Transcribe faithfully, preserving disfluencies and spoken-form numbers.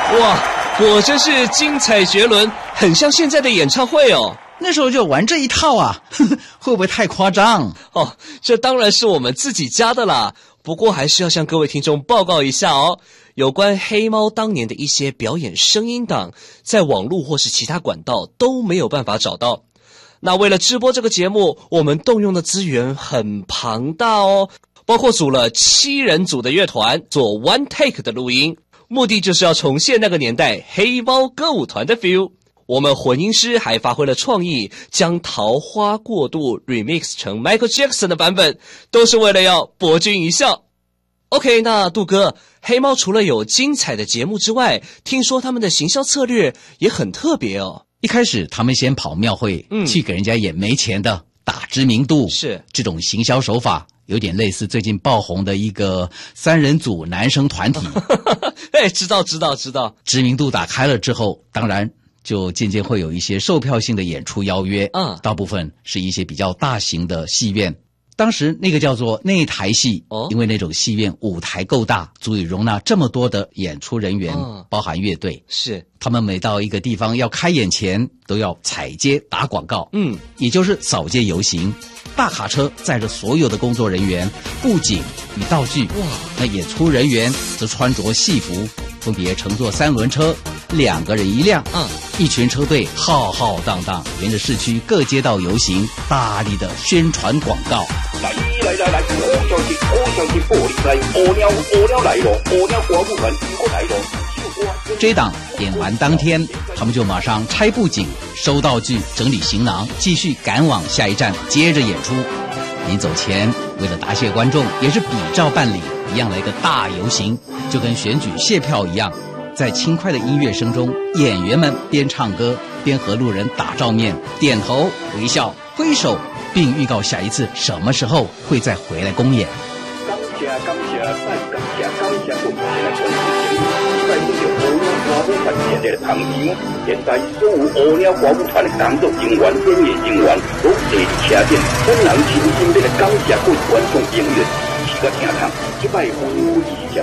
哇，果真是精彩绝伦，很像现在的演唱会哦。 那时候就玩这一套啊，呵呵，会不会太夸张？ 哦，这当然是我们自己家的啦。不过还是要向各位听众报告一下哦，有关黑猫当年的一些表演声音档，在网络或是其他管道都没有办法找到。那为了直播这个节目，我们动用的资源很庞大哦，包括组了七人组的乐团做 one take 的录音，目的就是要重现那个年代黑猫歌舞团的 feel。我们混音师还发挥了创意，将《桃花过渡》remix 成 Michael Jackson 的版本，都是为了要博君一笑。OK， 那杜哥，黑猫除了有精彩的节目之外，听说他们的行销策略也很特别哦。 一开始他们先跑庙会，嗯，去给人家演没钱的，打知名度。 是这种行销手法，有点类似最近爆红的一个三人组男生团体。 哎，知道知道知道。 知名度打开了之后，当然就渐渐会有一些售票性的演出邀约，嗯，大部分是一些比较大型的戏院。当时那个叫做内台戏，哦，因为那种戏院舞台够大，足以容纳这么多的演出人员，哦，包含乐队。 是， 他们每到一个地方要开演前，都要踩街打广告，嗯，也就是扫街游行。大卡车载着所有的工作人员、布景与道具，哇，那演出人员则穿着戏服，分别乘坐三轮车，两个人一辆，嗯，一群车队浩浩荡荡沿着市区各街道游行，大力的宣传广告。来来来来，我相信我相信玻璃来，鸵鸟鸵鸟来了，鸵鸟歌舞团又来了。这一档演完当天，他们就马上拆布景、收道具、整理行囊，继续赶往下一站，接着演出。临走前，为了答谢观众，也是比照办理，一样来个大游行，就跟选举谢票一样。在轻快的音乐声中，演员们边唱歌边和路人打照面，点头微笑挥手，并预告下一次什么时候会再回来公演。感谢感谢再感谢感谢我们的观众，在这个鸵鸟歌舞团现在的场地，现在所有鸵鸟歌舞团的工作人员、演艺人员都坐伫车顶，本人真心要来感谢各位观众演员支持甲听唱，即摆欢呼一下。